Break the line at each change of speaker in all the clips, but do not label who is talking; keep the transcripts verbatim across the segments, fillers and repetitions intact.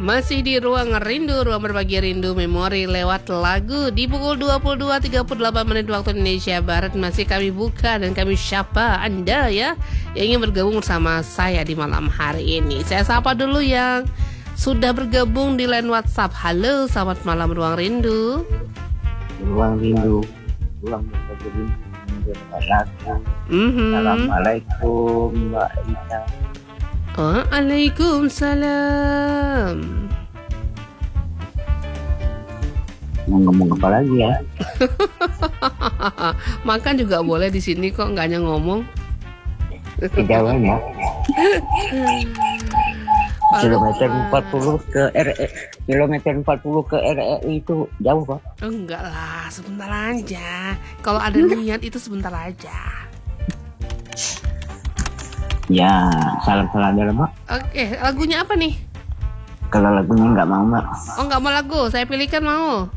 Masih di Ruang Rindu, ruang berbagi rindu memori lewat lagu. Di pukul dua puluh dua tiga puluh delapan menit waktu Indonesia Barat masih kami buka dan kami sapa Anda ya yang ingin bergabung bersama saya di malam hari ini. Saya sapa dulu yang sudah bergabung di line WhatsApp. Halo, selamat malam Ruang Rindu.
Ruang Rindu, ruang berbagi rindu lewat lagu.
Mm-hmm.
Assalamualaikum Mbak Rita.
Waalaikumsalam.
Mau ngomong apa lagi ya?
Makan juga boleh di sini kok, nggak hanya ngomong.
Kejauhan ya. Kilometer empat puluh ke R E, kilometer empat puluh ke R E itu jauh kok.
Enggak lah, sebentar aja. Kalau ada niat itu sebentar aja.
Ya, salam-salam ya Mbak.
Oke, lagunya apa nih?
Kalau lagunya nggak mau Mbak.
Oh, nggak mau lagu, saya pilihkan mau.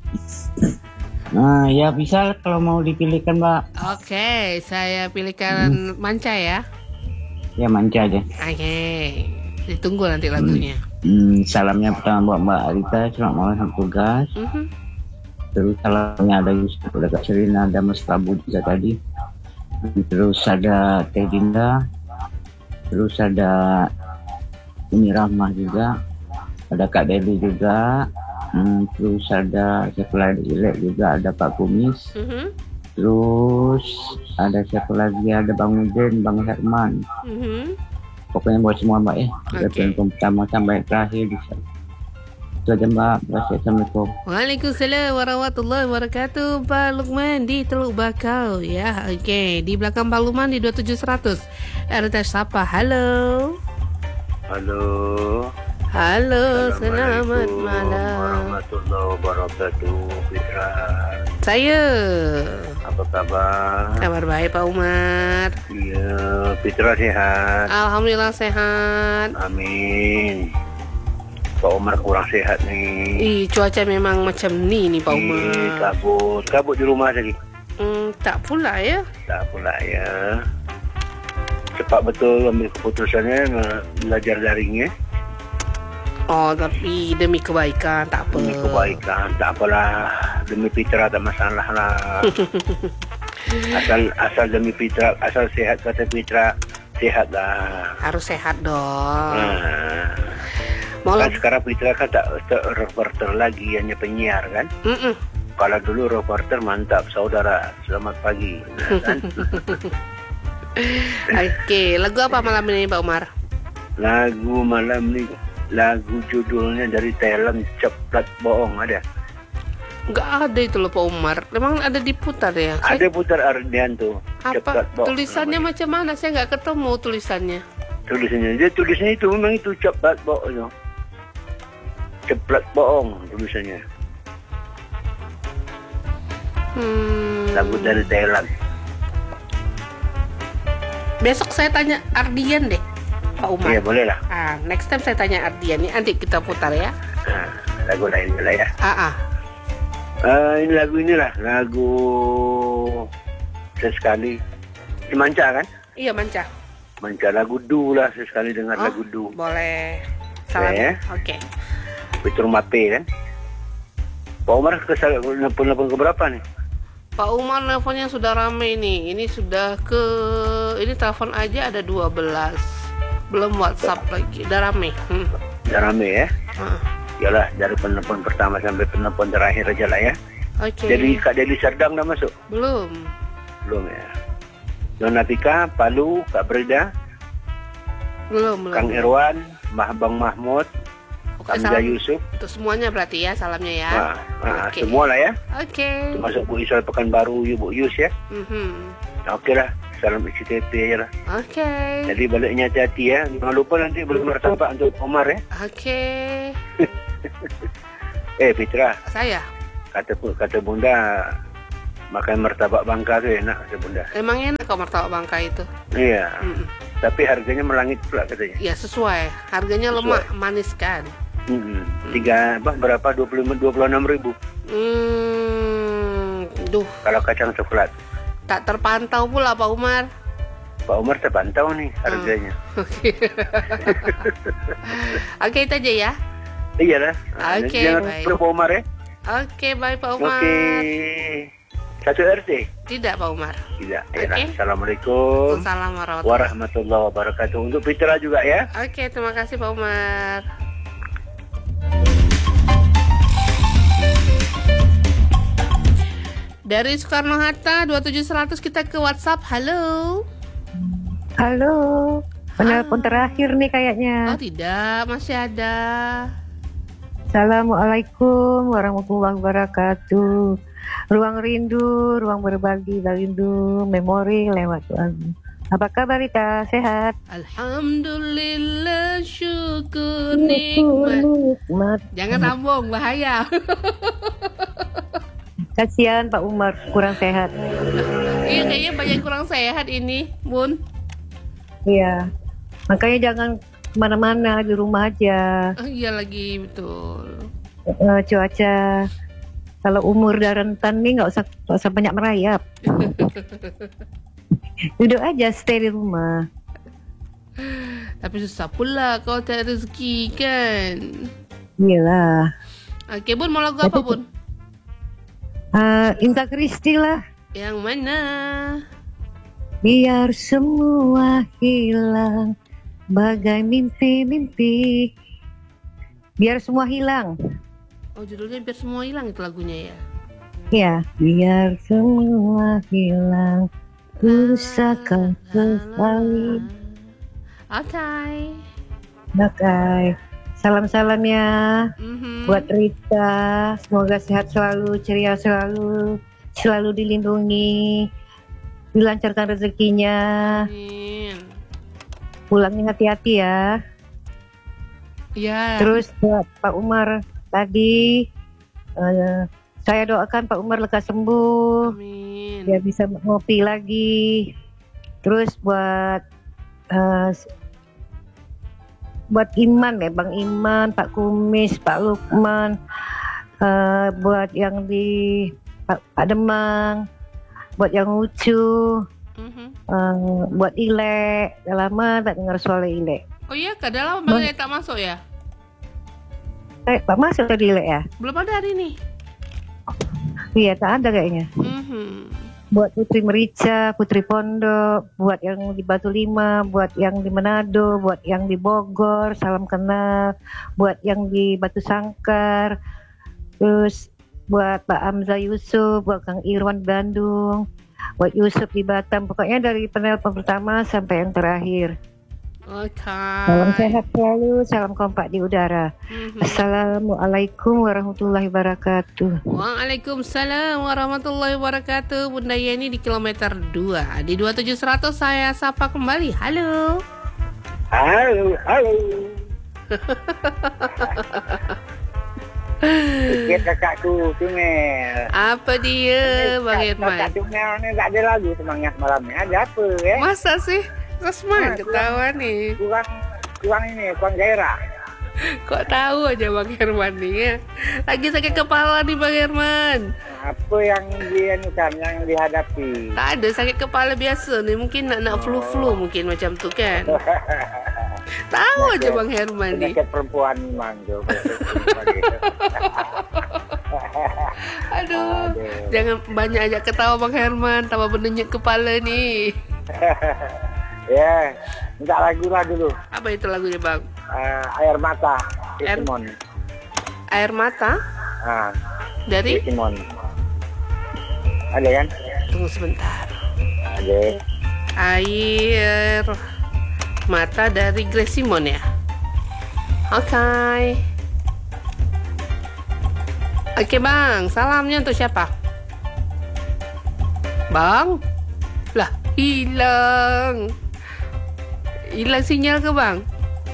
Nah, ya bisa kalau mau dipilihkan Mbak.
Oke, saya pilihkan hmm. Manca ya.
Ya Manca aja.
Oke, ditunggu nanti lagunya.
Hmm, salamnya pertama buat Mbak Rita, selamat malam sama tugas. Uh-huh. Terus salamnya ada Yusuf, ada Kak Serina, ada Mas Prabu juga tadi. Terus ada Teh Dinda. Terus ada Umi Rahmah juga, ada Kak Deli juga, hmm, terus ada siapa lagi juga, ada Pak Kumis, uh-huh. Terus ada siapa lagi, ada Bang Udin, Bang Herman, uh-huh. Pokoknya buat semua Mbak ya, dari okay. Yang pertama sampai terakhir bisa. Itu aja Mbak, Assalamualaikum.
Waalaikumsalam warahmatullahi wabarakatuh. Pak Lukman di Teluk Bakau ya. Oke, okay. Di belakang Pak Lukman di dua tujuh seratus R T Sapa. Halo.
Halo.
Halo, selamat malam
warahmatullahi wabarakatuh. Fitra.
Saya.
Apa kabar?
Kabar baik Pak Umar.
Iya, Fitra sehat.
Alhamdulillah sehat.
Amin. Pak Umar kurang sehat nih.
Ih, cuaca memang macam ni nih Pak Umar.
Ih, kabut, kabut di rumah tadi.
Hmm, tak pula ya.
Tak pula ya. Cepat betul ambil keputusannya belajar daringnya.
Oh, tapi demi kebaikan tak apa.
Demi kebaikan tak apalah. Demi Fitra tak masalah lah. asal asal demi Fitra, asal sehat kata Fitra, sehat lah. Harus
sehat dong.
Nah. Kan sekarang Fitra kan tak, tak reporter lagi, hanya penyiar kan. Mm-mm. Kalau dulu reporter mantap saudara, selamat pagi. Nah, kan?
Oke, lagu apa malam ini Pak Umar?
Lagu malam ini, lagu judulnya dari Thailand, Ceplat Bohong, ada?
Enggak ada itu loh Pak Umar. Memang ada diputar ya?
Ada Saya... putar Ardian tuh.
Apa? Tulisannya namanya. Macam mana? Saya nggak ketemu tulisannya.
Tulisannya, dia tulisannya itu memang itu Ceplat Bohong. Ceplat bohong tulisannya. Hmm. Lagu dari Thailand.
Besok saya tanya Ardian deh, Pak Umar.
Iya boleh lah.
Ah, next time saya tanya Ardian nih, nanti kita putar ya.
Nah, lagu lain lah ya.
Ah, ah.
Uh, ini lagu inilah lagu sesekali. Si Manca kan?
Iya Manca.
Manca lagu Du lah sesekali dengar oh, lagu Du.
Boleh. Salam.
Ya.
Oke. Okay.
Fitur Mape kan. Pak Umar kesal nelfon ke berapa nih?
Pak Umar nelfonnya sudah rame nih. Ini sudah ke ini telepon aja ada dua belas. Belum WhatsApp lagi. Udah rame. Hmm.
Udah rame ya?
Hmm.
Yalah dari penelpon pertama sampai penelpon terakhir aja lah ya.
Oke. Okay.
Jadi Kak Deli Serdang dah masuk?
Belum.
Belum ya. Nona Tika, Palu, Kak Breda.
Belum, belum.
Kang Irwan, Bang Mahmud.
Oke,
Hamzah Yusuf.
Untuk semuanya berarti ya salamnya ya.
Nah, nah,
okay.
Semua lah ya.
Oke. Okay.
Termasuk Bu Isal Pekanbaru, Bu Yus ya.
Mm-hmm.
Oke okay lah. Salam I C T P aja lah.
Oke. Okay.
Jadi baliknya hati-hati ya. Jangan lupa nanti belum martabak untuk Omar ya.
Oke. Okay.
eh Fitra.
Saya.
Kata kata Bunda makan martabak Bangka tuh enak kata Bunda.
Emang enak kok martabak Bangka itu.
Iya. Mm-mm. Tapi harganya melangit pula katanya.
Ya sesuai. Harganya sesuai. Lemak, manis kan.
Hmm, tiga apa berapa dua puluh lima dua puluh enam ribu.
Hmm, duh.
Kalau kacang coklat.
Tak terpantau pula Pak Umar.
Pak Umar terpantau nih harganya.
Oke, okay. Okay, itu aja ya.
Iyalah.
Oke,
Jangan
baik.
lupa Pak Umar ya.
Oke, baik Pak Umar.
Oke. Satu R T?
Tidak Pak Umar.
Tidak.
Oke.
Ya, Assalamualaikum
Assalamualaikum warahmatullahi
warahmatullahi wabarakatuh. Untuk Fitra juga ya.
Oke, terima kasih Pak Umar. Dari Soekarno-Hatta dua tujuh seratus kita ke WhatsApp. Halo.
Halo. Penelpon
Ah.
terakhir nih
Oh
kayaknya.
tidak, masih ada.
Assalamualaikum warahmatullahi wabarakatuh. Ruang rindu, ruang berbagi, rindu, memori lewat lagu. Apa kabar Rita? Sehat?
Alhamdulillah, syukur nikmat.
Nikmat.
Jangan sambung, bahaya.
Kasihan Pak Umar kurang sehat.
Iya, kayaknya banyak kurang sehat ini, Bun.
Iya. Makanya jangan kemana-mana, di rumah aja.
Oh, iya lagi, betul.
Eh, cuaca kalau umur dan rentan nih nggak usah nggak usah banyak merayap. Duduk aja, stay di rumah.
Tapi susah pula kalau tak rezeki kan.
Iyalah.
Oke, Bun, mau lagu apa, Bun?
Uh, Inta Kristi lah.
Yang mana?
Biar semua hilang bagai mimpi-mimpi. Biar semua hilang.
Oh, judulnya Biar Semua Hilang itu lagunya ya.
Ya, biar semua hilang. Bisa kau sesali.
Oke.
Oke. Salam-salam ya
Mhm.
buat Rita. Semoga sehat selalu, ceria selalu, selalu dilindungi, dilancarkan rezekinya.
Amin.
Pulangnya hati-hati ya.
Ya.
Terus buat Pak Umar tadi, eh, saya doakan Pak Umar lekas sembuh,
Amin.
dia bisa ngopi lagi. Terus buat eh, buat Iman ya, Bang Iman, Pak Kumis, Pak Lukman, eh, buat yang di Pak, Pak Demang, buat yang lucu,
Mhm.
eh, buat Ile. Udah lama tak dengar suara Ile.
Oh iya, kadang lama banget tak masuk ya?
Eh, Pak masuk tadi Ile ya?
Belum ada hari ini.
Iya, tak ada kayaknya.
Mhm.
Buat Putri Merica, Putri Pondok, buat yang di Batu Lima, buat yang di Manado, buat yang di Bogor, salam kenal, buat yang di Batu Sangkar, terus buat Pak Amza Yusuf, buat Kang Irwan Bandung, buat Yusuf di Batam, pokoknya dari penelpon pertama sampai yang terakhir.
Oke.
Salam sehat selalu, salam kompak di udara.
Mhm.
Assalamualaikum warahmatullahi wabarakatuh.
Waalaikumsalam warahmatullahi wabarakatuh. Bunda Yeni di kilometer dua. Di dua tujuh seratus saya sapa kembali. Halo.
Halo, halo. Sikit kakakku Tumel.
Apa dia, Bang
Kakak
Irman?
Tumel ni tak ada lagu semangat malam ni. Ada apa ya?
Masa sih? Resman
Ah,
ketawa nih.
Kurang kurang ini, kurang gairah.
Kok tahu aja Bang Herman nih ya? Lagi sakit kepala nih Bang Herman.
Apa yang dianukan, yang dihadapi?
Tak ada, sakit kepala biasa nih. Mungkin nak nak flu-flu mungkin macam tu kan. Tahu aja Bang Herman nih.
Penyakit perempuan memang tu. Perempuan gitu.
Aduh,
Aduh.
jangan banyak ajak ketawa Bang Herman, tambah berdenyut kepala nih.
Ya, minta lagu lah dulu.
Apa itu lagunya Bang?
Uh, air mata,
Air-
Simon.
Air mata
Ah,
dari?
Simon. Ada kan?
Tunggu sebentar.
Ada.
Air mata dari Grace Simon ya. Oke. Oke Bang, salamnya untuk siapa? Bang? Lah, hilang. Hilang sinyal ke Bang?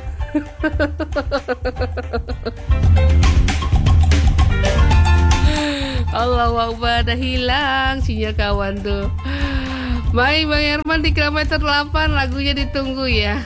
Allah Akbar, dah hilang sinyal kawan tuh. Baik Bang Herman di kilometer delapan, lagunya ditunggu ya.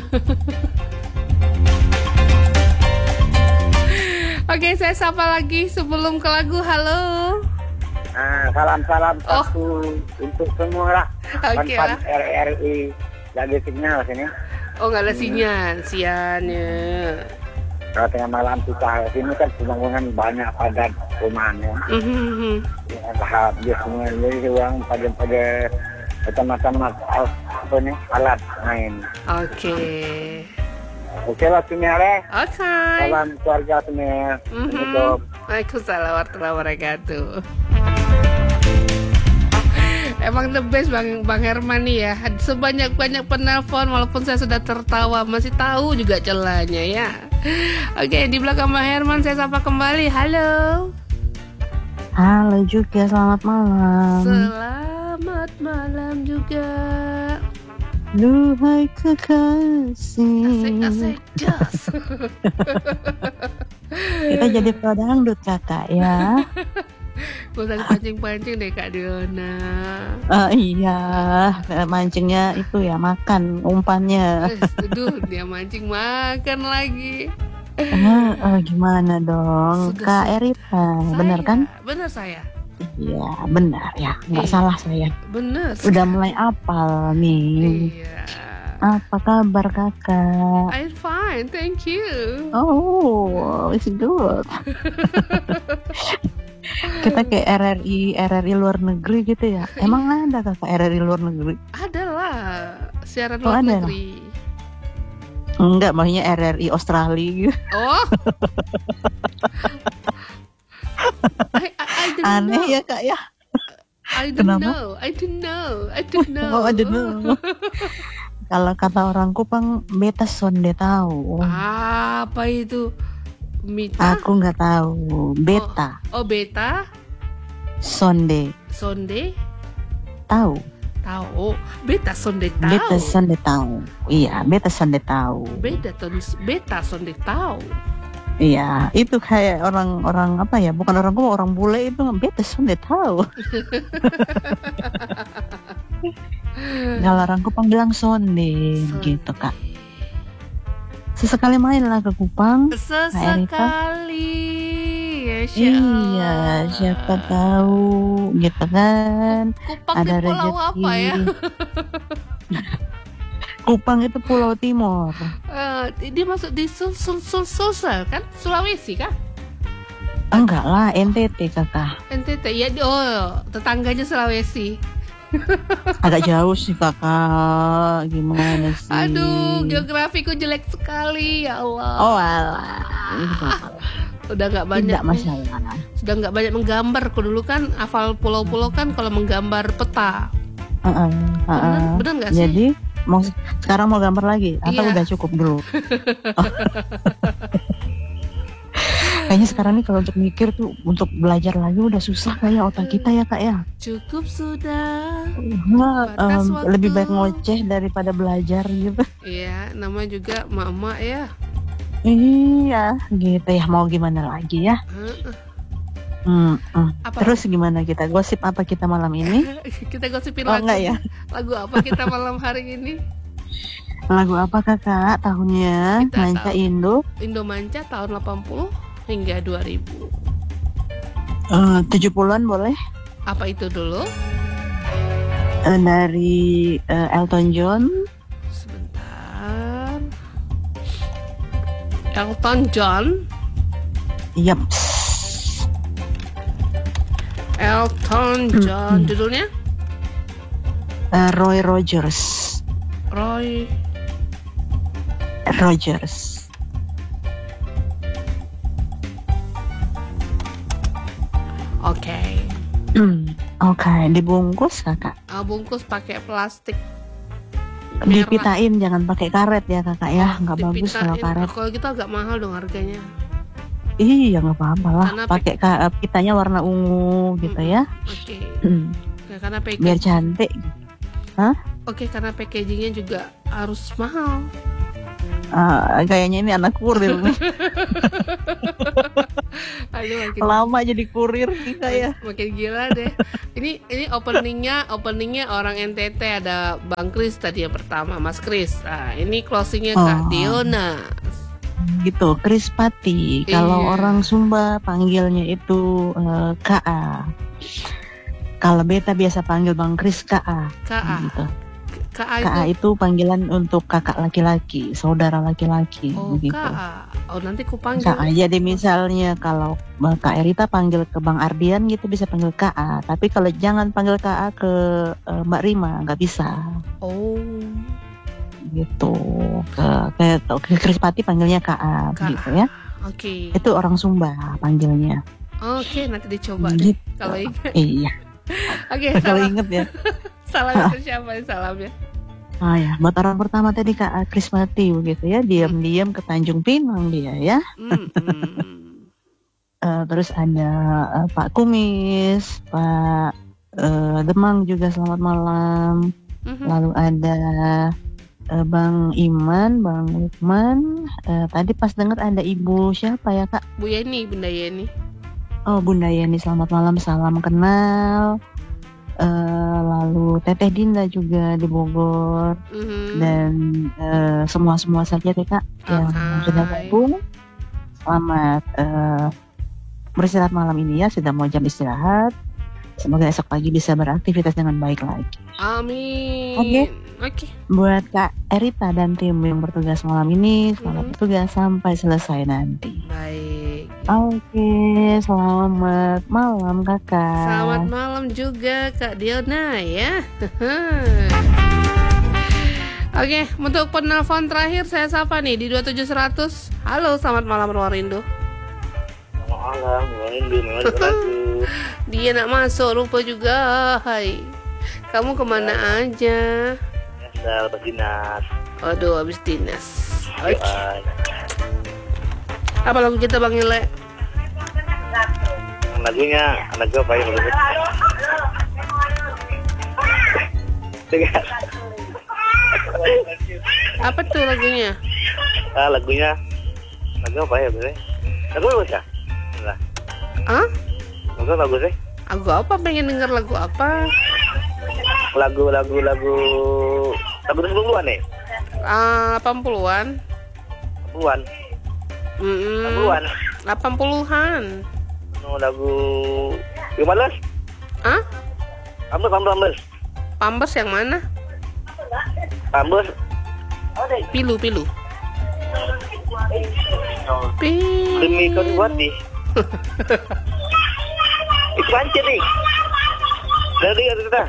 Oke, saya sapa lagi sebelum ke lagu. Halo.
Ah, salam-salam
Oh.
satu untuk semua lah.
Oke
Pan-pan
lah.
R R I. Lagi signal sini.
Oh, nggak ada sinyal, siannya.
Kalau tengah malam susah. Sini kan pembangunan banyak padat rumahnya.
Mm-hmm.
Ya, tahap dia semua jadi uang pada-pada macam-macam apa nih alat main.
Oke.
Oke lah Sumer.
Oke.
Salam keluarga Sumer. Assalamualaikum.
Waalaikumsalam warahmatullahi wabarakatuh. Emang the best Bang, Bang Herman nih ya. Sebanyak-banyak penelpon walaupun saya sudah tertawa masih tahu juga celahnya ya. Oke, di belakang Bang Herman saya sapa kembali. Halo.
Halo juga, selamat malam.
Selamat malam juga.
Duhai kekasih.
Asik-asik jas.
Kita jadi pro dangdut kakak ya.
Gak usah dipancing-pancing deh Kak Diona.
Uh, iya, mancingnya itu ya makan umpannya.
Aduh, dia mancing makan lagi.
Uh, uh, gimana dong, Sudah Kak Erita, benar kan?
Benar saya.
Iya, benar ya, nggak iya. Salah saya.
Benar.
Udah mulai apal nih.
Iya.
Apa kabar kakak?
I'm fine, thank you.
Oh, it's good. Kita kayak R R I R R I luar negeri gitu ya. Emang ada kakak R R I luar negeri?
Ada lah, siaran
oh,
luar
ada
negeri.
Lah. Enggak, maksudnya R R I Australia gitu.
Oh. I, I, I
Aneh
know.
Ya kak ya.
I don't
Kenapa?
know, I don't know, I don't know.
Oh, I don't know. Kalau kata orang Kupang, beta sonde tahu.
Apa itu? Mita?
Aku nggak tahu. Beta.
Oh, oh beta.
Sonde.
Sonde.
Tahu.
Tahu. Beta sonde tahu.
Beta sonde tahu. Iya, beta sonde tahu.
Beta ton beta sonde tahu.
Iya, itu kayak orang-orang apa ya? Bukan orang gua, orang bule itu beta sonde tahu. Kalau orang Kupang bilang sonde, sonde. Gitu kak. Sesekali main lah ke Kupang.
Sesekali ya,
iya, siapa tahu gitu kan.
Kupang
ada
di pulau
rezeki.
apa ya?
Kupang itu Pulau Timur.
Uh, dia masuk di Sul Sul Sul Sulsel kan? Sulawesi kan?
Enggak lah, N T T kakak.
N T T ya, oh tetangganya Sulawesi.
Agak jauh sih kakak, gimana sih?
Aduh, geografiku jelek sekali ya Allah.
Oh alah,
udah nggak banyak.
Tidak masalah.
Sudah nggak banyak menggambar. Aku dulu kan hafal pulau-pulau kan kalau menggambar peta.
Uh -uh, uh -uh.
Bener, bener nggak sih?
Jadi mau sekarang mau gambar lagi atau
iya.
Udah cukup dulu? Oh. Kayaknya sekarang nih kalau untuk mikir tuh untuk belajar lagi udah susah kayak otak kita ya kak ya.
Cukup sudah.
Nah, um, lebih baik ngoceh daripada belajar gitu.
Iya, namanya juga mama ya.
Iya, gitu ya. Mau gimana lagi ya?
Uh-uh.
Hmm, hmm. Terus gimana kita? Gosip apa kita malam ini?
Kita gosipin
oh,
lagu.
Enggak ya?
Lagu apa kita malam hari ini?
Lagu apa kakak tahunnya?
Kita
Manca
tahu.
Indo.
Indo Manca tahun delapan puluh hingga dua ribu.
Uh, tujuh puluhan boleh?
Apa itu dulu?
Uh, dari uh, Elton John.
Sebentar. Elton John.
Yap.
Elton John.
Hmm.
Judulnya?
Uh, Roy Rogers.
Roy
Rogers.
Oke. Okay.
Oke, okay. Dibungkus kakak.
Uh, bungkus pakai plastik.
Dipitain, jangan pakai karet ya kakak ya, nggak oh, bagus kalau karet.
Kalau gitu agak mahal dong harganya.
Iya nggak apa-apa lah, pakai ka- pitanya warna ungu gitu
hmm.
ya.
Oke. Okay.
Hmm.
Ya, karena packaging.
Biar cantik. Hah?
Oke, okay, karena packagingnya juga harus mahal.
Uh, kayaknya ini anak kurir nih.
Aduh, makin
lama jadi kurir kita ya.
Makin gila deh. Ini ini openingnya openingnya orang N T T, ada Bang Kris tadi yang pertama, Mas Kris. Nah, ini closingnya oh. Kak Diona.
Gitu, Kris Pati. Iya. Kalau orang Sumba panggilnya itu uh, K A. Kalau beta biasa panggil Bang Kris K A.
K A.
Gitu.
K K A
K A
itu?
itu panggilan untuk kakak laki-laki, saudara laki-laki,
Oh,
begitu.
K A. Oh, nanti ku panggil.
K A. Jadi misalnya kalau Kak Erita panggil ke Bang Ardian gitu bisa panggil K A. Tapi kalau jangan panggil K A ke uh, Mbak Rima, nggak bisa.
Oh.
Gitu. Ke ke, ke Krispati panggilnya K A,
K A.
gitu ya.
Oke.
Itu orang Sumba panggilnya.
Oke, nanti dicoba deh
Gitu.
kalau ingat.
Iya.
Oke,
Kalau
salam.
inget ya.
Salam ke siapa ya salamnya?
Ah ya, buat orang pertama tadi Kak Krismati begitu ya, diam-diam ke Tanjung Pinang dia ya.
Hmm, hmm.
Uh, terus ada uh, Pak Kumis, Pak uh, Demang juga selamat malam.
Mhm.
Lalu ada uh, Bang Iman, Bang Lukman. Uh, tadi pas dengar ada Ibu siapa ya Kak?
Bu Yeni, Bunda Yeni.
Oh Bunda Yani, selamat malam, salam kenal. Uh, lalu Teteh Dinda juga di Bogor.
Mhm.
Dan uh, semua-semua saja deh Kak yang
Hai.
sudah gabung. Selamat uh, beristirahat malam ini ya, sudah mau jam istirahat. Semoga esok pagi bisa beraktivitas dengan baik lagi.
Amin.
Oke.
Oke.
Buat Kak Erita dan tim yang bertugas malam ini, selamat
Mhm.
bertugas sampai selesai nanti.
Baik.
Oke, selamat malam Kakak.
Selamat malam juga Kak Diona ya. Oke, untuk penelpon terakhir saya sapa nih di dua tujuh seratus. Halo, selamat malam Ruang Rindu.
Malam, Rindu, memang lagu.
Dia nak masuk lupa juga. Hai. Kamu kemana aja?
Biasa lepas dinas.
Aduh, habis dinas. Oke.
Doan.
Apa lagu kita Bang Ile?
Lagunya, lagu apa ya? Dengar.
Apa tuh lagunya?
Ah, lagunya, lagu apa ya? Bre? Lagu bagus ya? Nah,
Hah?
lagu bagus ya?
Lagu apa? Pengen denger lagu apa?
Lagu, lagu, lagu, lagu sepuluhan nih?
Ah, delapan puluhan.
Sepuluhan,
Mm-mm.
sepuluhan.
delapan puluhan.
Oh, lagu lima belas,
Hah?
Ambes, Ambes, Ambes,
Pambers yang mana?
Ambes.
Pilu, pilu. Pilu.
Demi kau dibuati. Itu pancet nih. Dari itu dah.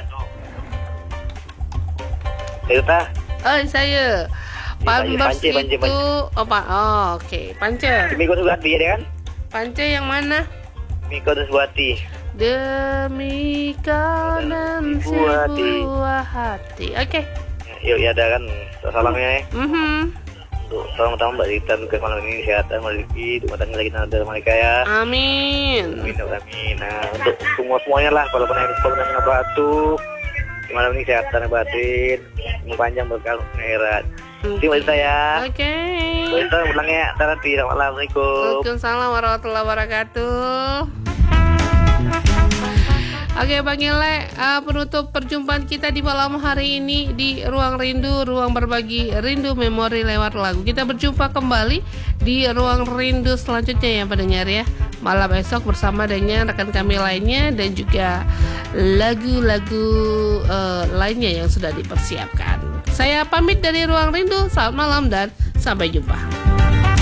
Itu dah.
Oh, saya. Pambers
Pance, pance,
itu apa? Oh, oke. Pance.
Demi kau dibuati ya kan?
Pance yang mana?
Demi kau dibuati.
Demi kau dan
Sebuah hati.
sebuah hati. Oke.
Yuk ya ada kan. Salamnya ya.
Mhm.
Untuk tolong-tolong Mbak Rita ke malam ini kesehatan Mbak Riki, untuk matangnya lagi nada mereka ya.
Amin.
Amin, amin. Nah, untuk semua semuanya lah, walaupun yang pernah batu, di malam ini kesehatan batin, umur panjang berkah akhirat. Terima kasih ya.
Oke.
Mbak Rita pulang ya. Nanti selamat malam. Assalamualaikum.
Waalaikumsalam warahmatullahi wabarakatuh. Oke Bang Ile, uh, penutup perjumpaan kita di malam hari ini di Ruang Rindu, ruang berbagi rindu memori lewat lagu. Kita berjumpa kembali di Ruang Rindu selanjutnya ya pendengar ya. Malam esok bersama dengan rekan kami lainnya dan juga lagu-lagu uh, lainnya yang sudah dipersiapkan. Saya pamit dari Ruang Rindu, selamat malam dan sampai jumpa.